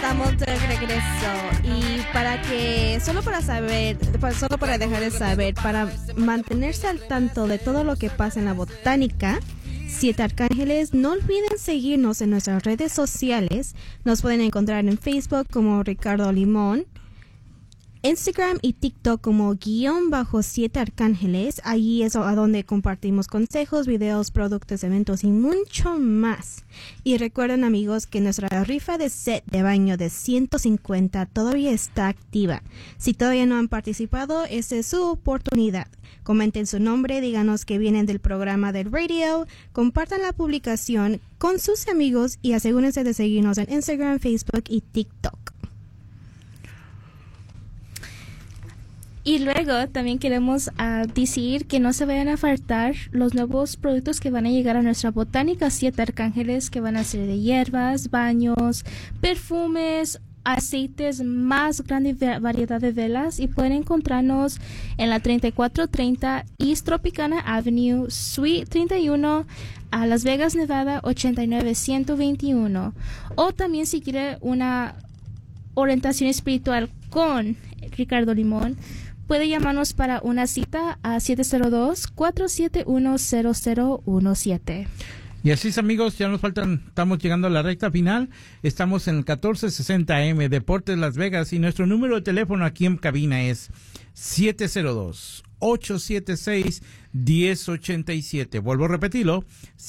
estamos de regreso y solo para dejarles saber, para mantenerse al tanto de todo lo que pasa en la botánica, Siete Arcángeles, no olviden seguirnos en nuestras redes sociales. Nos pueden encontrar en Facebook como Ricardo Limón, Instagram y TikTok como _7 Arcángeles. Allí es a donde compartimos consejos, videos, productos, eventos y mucho más. Y recuerden, amigos, que nuestra rifa de set de baño de 150 todavía está activa. Si todavía no han participado, esa es su oportunidad. Comenten su nombre, díganos que vienen del programa del radio, compartan la publicación con sus amigos y asegúrense de seguirnos en Instagram, Facebook y TikTok. Y luego también queremos decir que no se vayan a faltar los nuevos productos que van a llegar a nuestra botánica Siete Arcángeles, que van a ser de hierbas, baños, perfumes, aceites, más grande variedad de velas, y pueden encontrarnos en la 3430 East Tropicana Avenue, Suite 31, a Las Vegas, Nevada 89121. O también si quiere una orientación espiritual con Ricardo Limón, puede llamarnos para una cita a 702-471-0017. Y así es, amigos, ya nos faltan, estamos llegando a la recta final. Estamos en el 1460 AM Deportes Las Vegas y nuestro número de teléfono aquí en cabina es 702-876-1087. Vuelvo a repetirlo,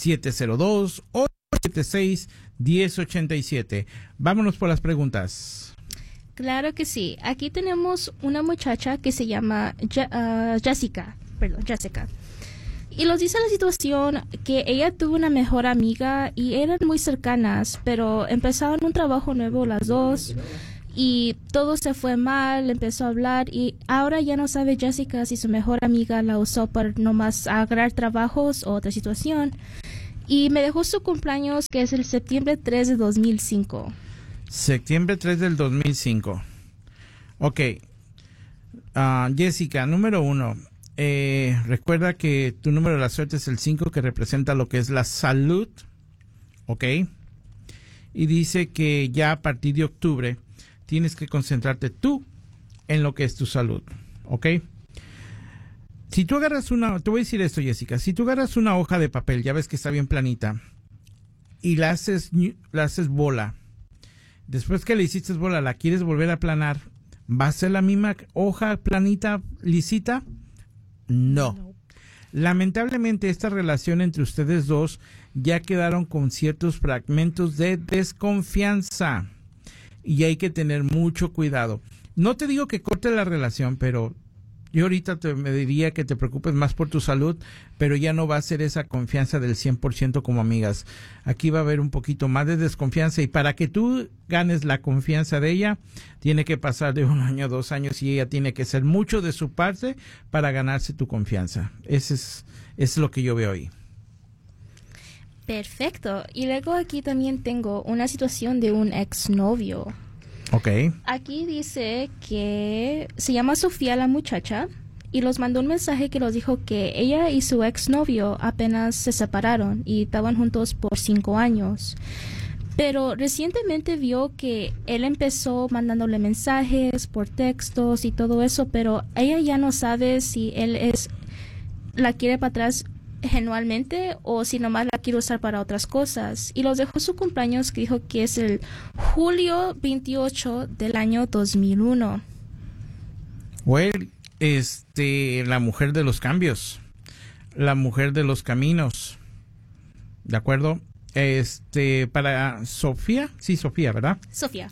702-876-1087. Vámonos por las preguntas. Claro que sí. Aquí tenemos una muchacha que se llama Jessica. Y nos dice la situación que ella tuvo una mejor amiga y eran muy cercanas, pero empezaron un trabajo nuevo las dos y todo se fue mal, empezó a hablar y ahora ya no sabe Jessica si su mejor amiga la usó para nomás agarrar trabajos o otra situación. Y me dejó su cumpleaños, que es el septiembre 3 de 2005. Septiembre 3 del 2005. Ok. Jessica, número 1. Recuerda que tu número de la suerte es el 5, que representa lo que es la salud. Ok. Y dice que ya a partir de octubre tienes que concentrarte tú en lo que es tu salud. Ok. Si tú agarras te voy a decir esto, Jessica. Si tú agarras una hoja de papel, ya ves que está bien planita, y la haces bola. Después que le hiciste bola, la quieres volver a aplanar, ¿va a ser la misma hoja planita, lisita? No. Lamentablemente, esta relación entre ustedes dos ya quedaron con ciertos fragmentos de desconfianza y hay que tener mucho cuidado. No te digo que corte la relación, pero yo ahorita me diría que te preocupes más por tu salud, pero ya no va a ser esa confianza del 100% como amigas. Aquí va a haber un poquito más de desconfianza y para que tú ganes la confianza de ella, tiene que pasar de 1 año, 2 años y ella tiene que hacer mucho de su parte para ganarse tu confianza. Es lo que yo veo ahí. Perfecto. Y luego aquí también tengo una situación de un exnovio. Okay. Aquí dice que se llama Sofía la muchacha y los mandó un mensaje que los dijo que ella y su exnovio apenas se separaron y estaban juntos por 5 años. Pero recientemente vio que él empezó mandándole mensajes por textos y todo eso, pero ella ya no sabe si él la quiere para atrás genuinamente o si nomás la quiere usar para otras cosas. Y los dejó su cumpleaños, que dijo que es el julio 28 del año 2001. Well, la mujer de los cambios, la mujer de los caminos, ¿de acuerdo? Para Sofía, sí, Sofía, ¿verdad? Sofía.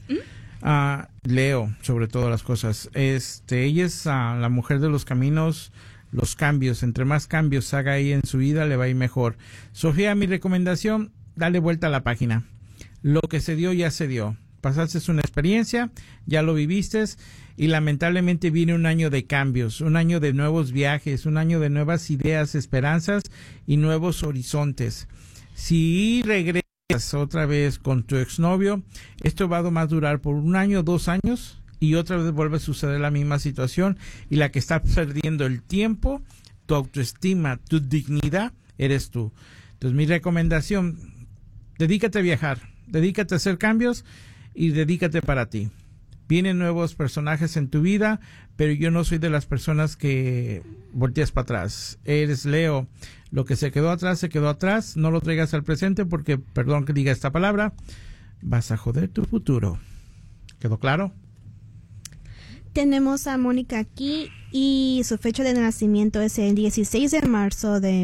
Leo, sobre todas las cosas. Ella es la mujer de los caminos, los cambios. Entre más cambios haga ella en su vida, le va a ir mejor. Sofía, mi recomendación, dale vuelta a la página. Lo que se dio, ya se dio. Pasaste una experiencia, ya lo viviste, y lamentablemente viene un año de cambios, un año de nuevos viajes, un año de nuevas ideas, esperanzas y nuevos horizontes. Si regresas otra vez con tu exnovio, esto va a durar por 1 año, 2 años, y otra vez vuelve a suceder la misma situación, y la que está perdiendo el tiempo, tu autoestima, tu dignidad, eres tú. Entonces mi recomendación, dedícate a viajar, dedícate a hacer cambios, y dedícate para ti. Vienen nuevos personajes en tu vida, pero yo no soy de las personas que volteas para atrás. Eres Leo. Lo que se quedó atrás. No lo traigas al presente porque, perdón que diga esta palabra, vas a joder tu futuro. ¿Quedó claro? Tenemos a Mónica aquí y su fecha de nacimiento es el 16 de marzo de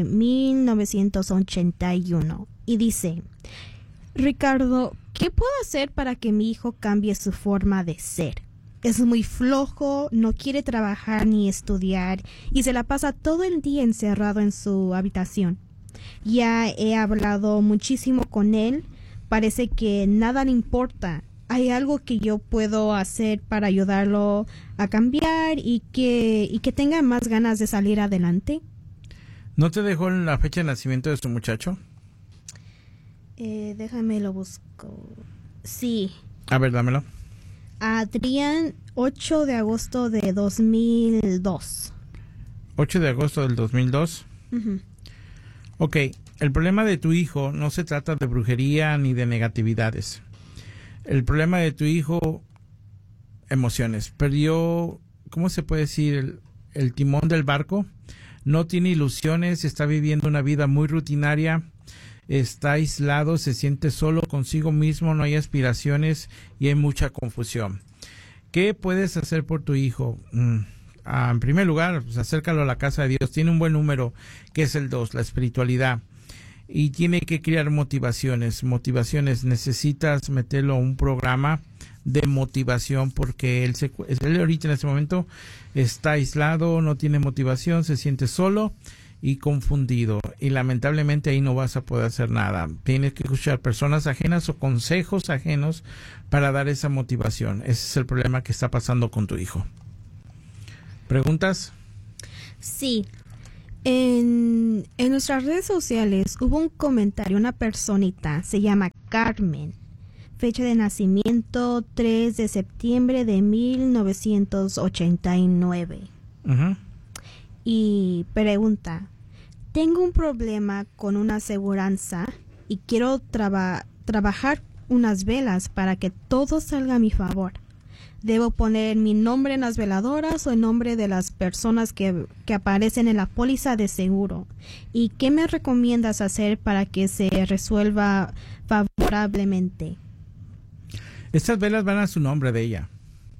1981. Y dice: Ricardo, ¿qué puedo hacer para que mi hijo cambie su forma de ser? Es muy flojo, no quiere trabajar ni estudiar y se la pasa todo el día encerrado en su habitación. Ya he hablado muchísimo con él, parece que nada le importa. ¿Hay algo que yo puedo hacer para ayudarlo a cambiar y que tenga más ganas de salir adelante? ¿No te dejó la fecha de nacimiento de su muchacho? Déjame lo busco. Sí. A ver, dámelo. Adrián, 8 de agosto de 2002. 8 de agosto del 2002. Uh-huh. Ok, el problema de tu hijo no se trata de brujería ni de negatividades. El problema de tu hijo, emociones. Perdió, ¿cómo se puede decir? El timón del barco. No tiene ilusiones, está viviendo una vida muy rutinaria. Está aislado, se siente solo consigo mismo, no hay aspiraciones y hay mucha confusión. ¿Qué puedes hacer por tu hijo? En primer lugar, pues, acércalo a la casa de Dios. Tiene un buen número, que es el 2, la espiritualidad. Y tiene que crear motivaciones. Necesitas meterlo a un programa de motivación porque él ahorita en este momento está aislado, no tiene motivación, se siente solo y confundido, y lamentablemente ahí no vas a poder hacer nada. Tienes que escuchar personas ajenas o consejos ajenos para dar esa motivación. Ese es el problema que está pasando con tu hijo. ¿Preguntas? Sí. En nuestras redes sociales hubo un comentario, una personita, se llama Carmen. Fecha de nacimiento 3 de septiembre de 1989. Uh-huh. Y pregunta: tengo un problema con una aseguranza y quiero trabajar unas velas para que todo salga a mi favor. ¿Debo poner mi nombre en las veladoras o el nombre de las personas que aparecen en la póliza de seguro? ¿Y qué me recomiendas hacer para que se resuelva favorablemente? Estas velas van a su nombre de ella.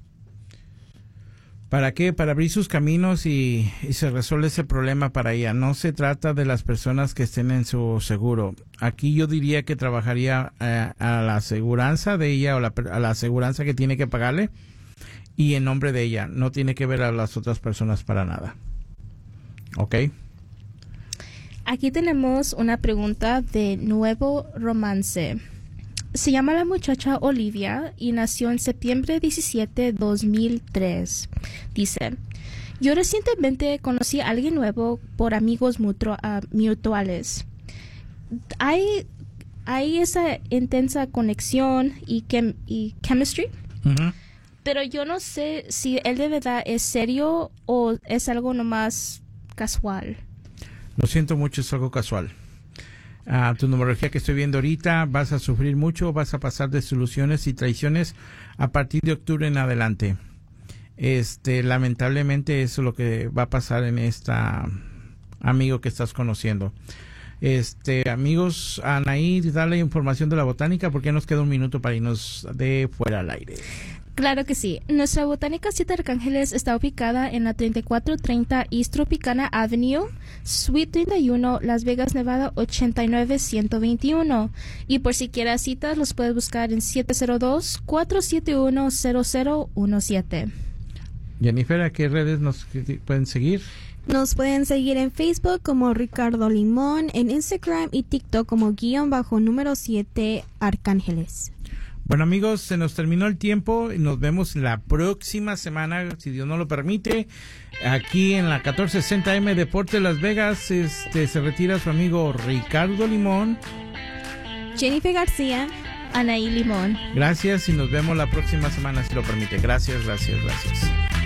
¿Para qué? Para abrir sus caminos y se resuelve ese problema para ella. No se trata de las personas que estén en su seguro. Aquí yo diría que trabajaría a la aseguranza de ella o a la aseguranza que tiene que pagarle y en nombre de ella. No tiene que ver a las otras personas para nada. ¿Ok? Aquí tenemos una pregunta de Nuevo Romance. Se llama la muchacha Olivia y nació en septiembre 17, 2003. Dice: yo recientemente conocí a alguien nuevo por amigos mutuales. Hay esa intensa conexión y chemistry, Uh-huh. pero yo no sé si él de verdad es serio o es algo nomás casual. Lo siento mucho, es algo casual. Tu numerología que estoy viendo ahorita, vas a sufrir mucho, vas a pasar desilusiones y traiciones a partir de octubre en adelante. Lamentablemente eso es lo que va a pasar en esta amigo que estás conociendo. Amigos, Anaí, dale información de la botánica porque nos queda un minuto para irnos de fuera al aire. Claro que sí. Nuestra botánica Siete Arcángeles está ubicada en la 3430 East Tropicana Avenue, Suite 31, Las Vegas, Nevada 89121. Y por si quieres citas, los puedes buscar en 702-471-0017. Jennifer, ¿a qué redes nos pueden seguir? Nos pueden seguir en Facebook como Ricardo Limón, en Instagram y TikTok como _7 Arcángeles. Bueno, amigos, se nos terminó el tiempo y nos vemos la próxima semana, si Dios nos lo permite, aquí en la 1460M Deporte Las Vegas. Se retira su amigo Ricardo Limón, Jennifer García, Anaí Limón. Gracias y nos vemos la próxima semana, si lo permite. Gracias.